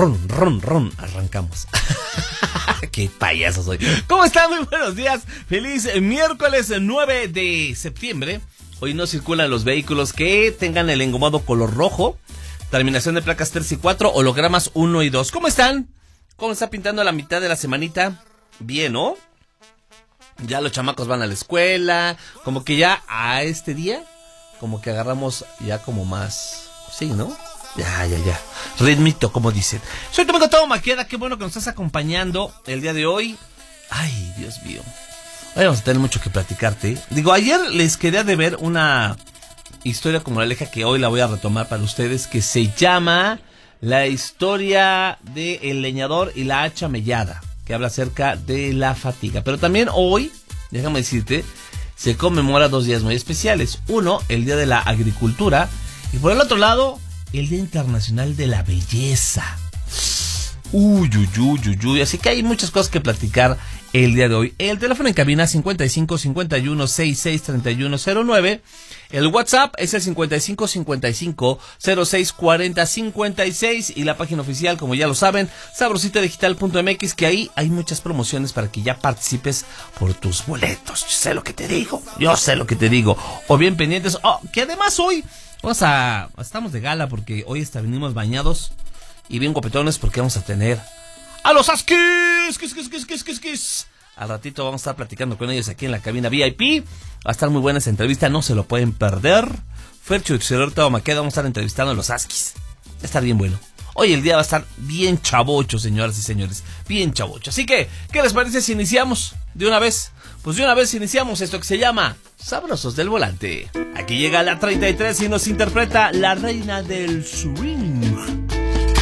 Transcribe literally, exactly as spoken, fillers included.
ron, ron, ron, arrancamos. Qué payaso soy. ¿Cómo están? Muy buenos días. Feliz miércoles nueve de septiembre. Hoy no circulan los vehículos que tengan el engomado color rojo, terminación de placas tres y cuatro, hologramas uno y dos. ¿Cómo están? ¿Cómo está pintando la mitad de la semanita? Bien, ¿no? Ya los chamacos van a la escuela, como que ya a este día, como que agarramos ya como más, sí, ¿no? Ya, ya, ya, ritmito, como dicen. Soy Domingo Tavo Maqueda, qué bueno que nos estás acompañando el día de hoy. Ay, Dios mío, hoy vamos a tener mucho que platicarte. Digo, ayer les quería de ver una historia como la leja que hoy la voy a retomar para ustedes, que se llama La historia de el leñador y la hacha mellada, que habla acerca de la fatiga. Pero también hoy, déjame decirte, se conmemora dos días muy especiales. Uno, el Día de la Agricultura, y por el otro lado, el Día Internacional de la Belleza. Uy, uy, uy, uy, uy. Así que hay muchas cosas que platicar el día de hoy. El teléfono en cabina cincuenta y cinco cincuenta y uno sesenta y seis treinta y uno cero nueve. El WhatsApp es el cincuenta y cinco cincuenta y cinco cero seis cuarenta cincuenta y seis. Y la página oficial, como ya lo saben, sabrosita digital punto m x, que ahí hay muchas promociones para que ya participes por tus boletos. Yo sé lo que te digo, yo sé lo que te digo. O bien pendientes. Oh, que además hoy vamos a... estamos de gala porque hoy hasta venimos bañados y bien guapetones porque vamos a tener a los Askis. Kis, kis, kis, kis, kis, kis. Al ratito vamos a estar platicando con ellos aquí en la cabina V I P. Va a estar muy buena esa entrevista, no se lo pueden perder. Fercho y Tavo Maqueda, vamos a estar entrevistando a los Askis. Va a estar bien bueno. Hoy el día va a estar bien chavocho, señoras y señores. Bien chavocho. Así que, ¿qué les parece si iniciamos de una vez? Pues de una vez iniciamos esto que se llama Sabrosos del Volante. Aquí llega la treinta y tres y nos interpreta la reina del swing.